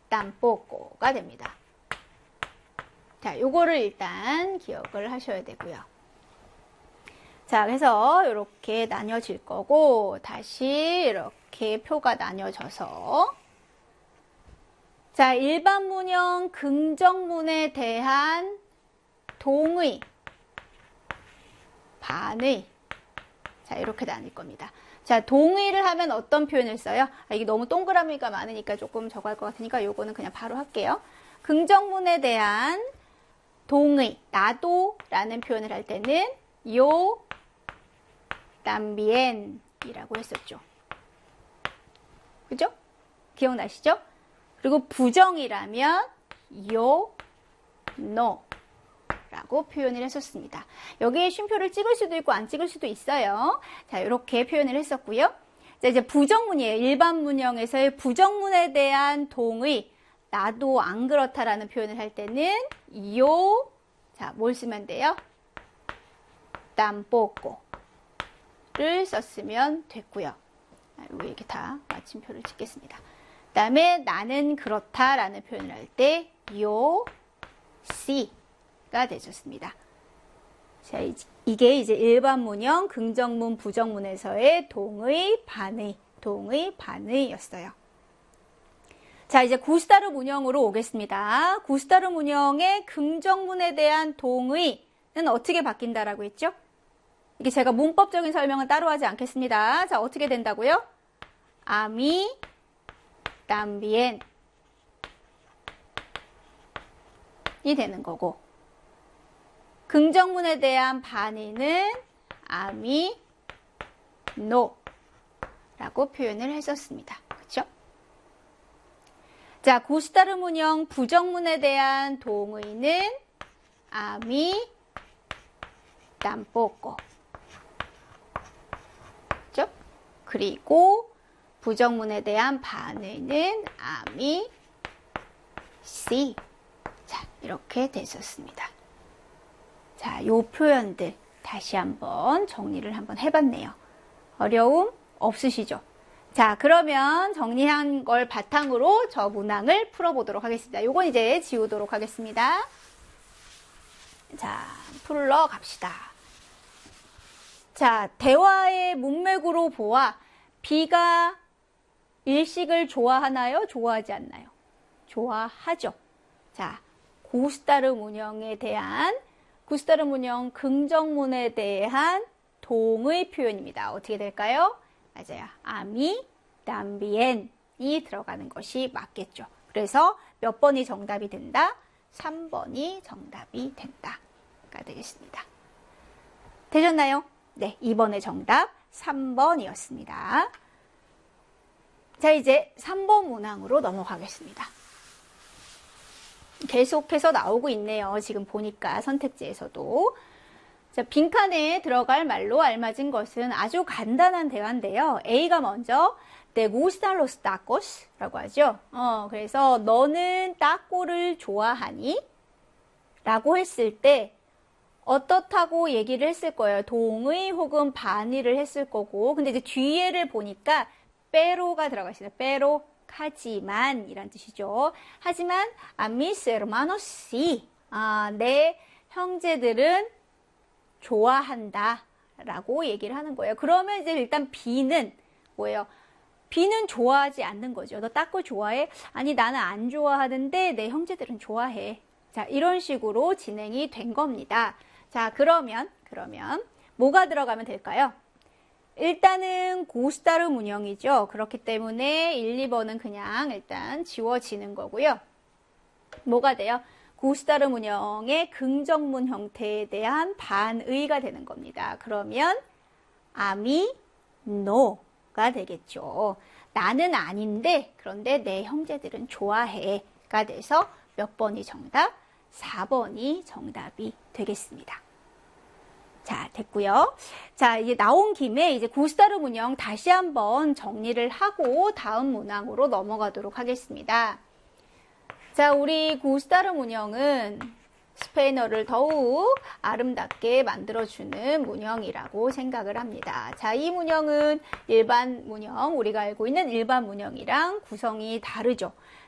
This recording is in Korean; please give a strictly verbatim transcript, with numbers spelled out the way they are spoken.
tampoco가 됩니다. 자, 요거를 일단 기억을 하셔야 되고요. 자, 그래서 이렇게 나뉘어질 거고, 다시 이렇게 표가 나뉘어져서, 자, 일반 문형 긍정문에 대한 동의, 반의. 자, 이렇게 나뉠 겁니다. 자, 동의를 하면 어떤 표현을 써요? 아, 이게 너무 동그라미가 많으니까 조금 저거 할 것 같으니까 요거는 그냥 바로 할게요. 긍정문에 대한 동의, 나도 라는 표현을 할 때는 yo también 이라고 했었죠. 그죠? 기억나시죠? 그리고 부정이라면 yo no 라고 표현을 했었습니다. 여기에 쉼표를 찍을 수도 있고 안 찍을 수도 있어요. 자, 이렇게 표현을 했었고요. 자, 이제 부정문이에요. 일반 문형에서의 부정문에 대한 동의, 나도 안 그렇다라는 표현을 할 때는 yo, 자, 뭘 쓰면 돼요? tampoco를 썼으면 됐고요. 여기 이렇게 다 마침표를 찍겠습니다. 그 다음에 나는 그렇다라는 표현을 할 때 yo sí 가 되셨습니다. 자, 이게 이제 일반 문형, 긍정문, 부정문에서의 동의, 반의, 동의, 반의였어요. 자, 이제 구스타르 문형으로 오겠습니다. 구스타르 문형의 긍정문에 대한 동의는 어떻게 바뀐다라고 했죠? 이게 제가 문법적인 설명은 따로 하지 않겠습니다. 자, 어떻게 된다고요? A mí también 이 되는 거고, 긍정문에 대한 반의는 A mí no 라고 표현을 했었습니다. 그렇죠? 자, 구스타르 문형 부정문에 대한 동의는 A mí tampoco. 그렇죠? 그리고 부정문에 대한 반의는 A mí sí. 자, 이렇게 됐었습니다. 자, 요 표현들 다시 한번 정리를 한번 해봤네요. 어려움 없으시죠? 자, 그러면 정리한 걸 바탕으로 저 문항을 풀어보도록 하겠습니다. 요건 이제 지우도록 하겠습니다. 자, 풀러 갑시다. 자, 대화의 문맥으로 보아 B가 일식을 좋아하나요? 좋아하지 않나요? 좋아하죠. 자, 구스타르 문형에 대한 구스타르 문형 긍정문에 대한 동의 표현입니다. 어떻게 될까요? 맞아요. A mí también이 들어가는 것이 맞겠죠. 그래서 몇 번이 정답이 된다? 삼 번이 정답이 된다가 되겠습니다. 되셨나요? 네, 이 번의 정답 삼 번이었습니다. 자, 이제 삼 번 문항으로 넘어가겠습니다. 계속해서 나오고 있네요. 지금 보니까 선택지에서도. 자, 빈칸에 들어갈 말로 알맞은 것은 아주 간단한 대화인데요. A가 먼저 Te gustan los tacos? 라고 하죠. 어, 그래서 너는 따꼬를 좋아하니? 라고 했을 때 어떻다고 얘기를 했을 거예요. 동의 혹은 반의를 했을 거고, 근데 이제 뒤에를 보니까 pero가 들어가 있어요. pero 하지만 이란 뜻이죠. 하지만 a mis hermanos sí. 아, 내 형제들은 좋아한다 라고 얘기를 하는 거예요. 그러면 이제 일단 B는 뭐예요? B는 좋아하지 않는 거죠. 너 따꼬 좋아해? 아니, 나는 안 좋아하는데 내 형제들은 좋아해. 자, 이런 식으로 진행이 된 겁니다. 자, 그러면 그러면 뭐가 들어가면 될까요? 일단은 구스타르 문형이죠. 그렇기 때문에 일, 이 번은 그냥 일단 지워지는 거고요. 뭐가 돼요? 구스타르 문형의 긍정문 형태에 대한 반의가 되는 겁니다. 그러면 A mí no가 되겠죠. 나는 아닌데 그런데 내 형제들은 좋아해가 돼서 몇 번이 정답? 사 번이 정답이 되겠습니다. 자, 됐고요. 자, 이제 나온 김에 이제 구스타르 문형 다시 한번 정리를 하고 다음 문항으로 넘어가도록 하겠습니다. 자, 우리 구스타르 문형은 스페인어를 더욱 아름답게 만들어주는 문형이라고 생각을 합니다. 자, 이 문형은 일반 문형, 우리가 알고 있는 일반 문형이랑 구성이 다르죠.